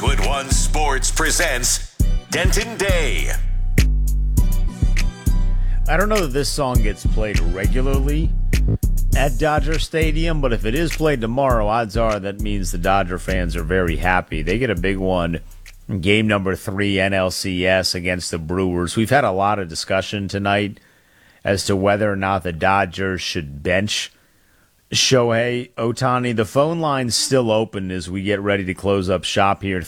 Westwood One Sports presents Denton Day. I don't know that this song gets played regularly at Dodger Stadium, but if it is played tomorrow, odds are that means the Dodger fans are very happy. They get a big one in game number 3 NLCS against the Brewers. We've had a lot of discussion tonight as to whether or not the Dodgers should bench Shohei Ohtani. The phone line's still open as we get ready to close up shop here,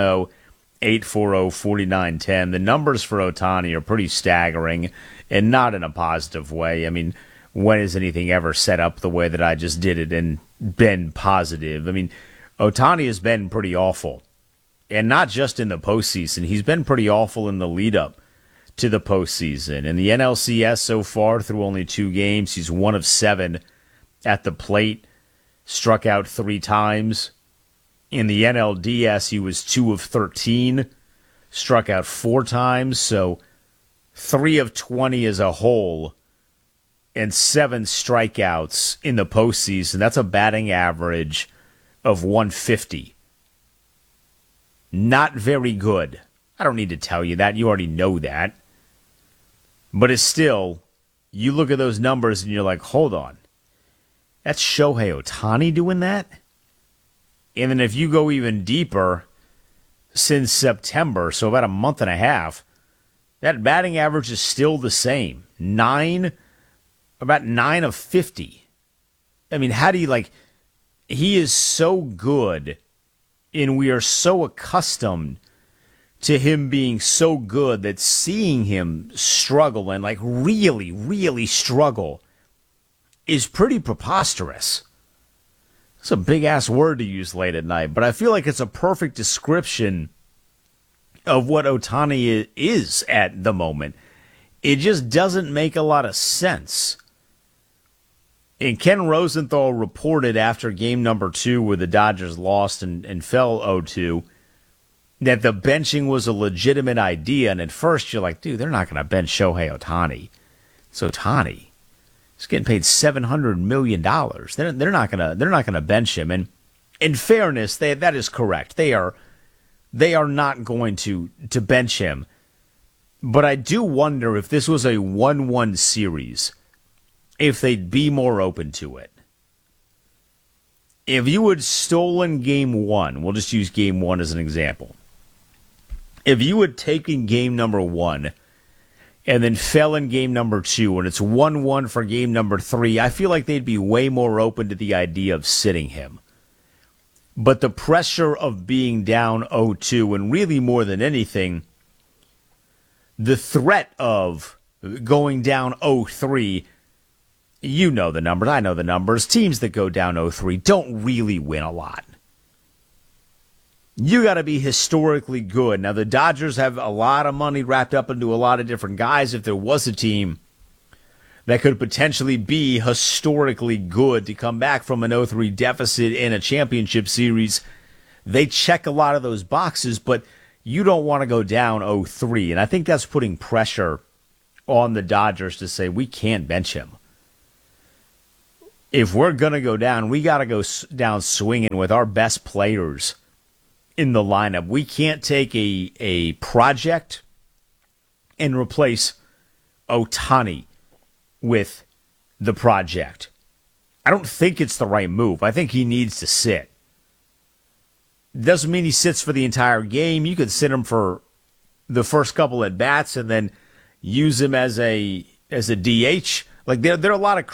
310-840-4910. The numbers for Ohtani are pretty staggering and not in a positive way. I mean, when has anything ever set up the way that I just did it and been positive? I mean, Ohtani has been pretty awful, and not just in the postseason. He's been pretty awful in the lead-up to the postseason. In the NLCS so far, through only 2 games, he's 1 of 7 at the plate, struck out 3 times. In the NLDS, he was 2 of 13, struck out 4 times, so 3 of 20 as a whole, and 7 strikeouts in the postseason. That's a batting average of 150. Not very good. I don't need to tell you that. You already know that. But it's still, you look at those numbers and you're like, hold on. That's Shohei Ohtani doing that? And then if you go even deeper, since September, so about a month and a half, that batting average is still the same. About 9 of 50. I mean, how do you he is so good, and we are so accustomed to him being so good that seeing him struggle and really, really struggle is pretty preposterous. It's a big-ass word to use late at night, but I feel like it's a perfect description of what Ohtani is at the moment. It just doesn't make a lot of sense. And Ken Rosenthal reported after game number 2 where the Dodgers lost and fell 0-2 that the benching was a legitimate idea. And at first you're like, dude, they're not going to bench Shohei Ohtani. It's Ohtani. He's getting paid $700 million. They're not gonna bench him. And in fairness, that is correct. They are not going to bench him. But I do wonder if this was a 1-1 series, if they'd be more open to it. If you had stolen game 1, we'll just use game 1 as an example. If you had taken game number 1 and then fell in game number 2, and it's 1-1 for game number 3, I feel like they'd be way more open to the idea of sitting him. But the pressure of being down 0-2, and really more than anything, the threat of going down 0-3, you know the numbers, I know the numbers. Teams that go down 0-3 don't really win a lot. You got to be historically good. Now, the Dodgers have a lot of money wrapped up into a lot of different guys. If there was a team that could potentially be historically good to come back from an 0-3 deficit in a championship series, they check a lot of those boxes, but you don't want to go down 0-3. And I think that's putting pressure on the Dodgers to say, we can't bench him. If we're going to go down, we got to go down swinging with our best players in the lineup. We can't take a project and replace Ohtani with the project. I don't think it's the right move. I think he needs to sit. Doesn't mean he sits for the entire game. You could sit him for the first couple at bats and then use him as a DH. There are a lot of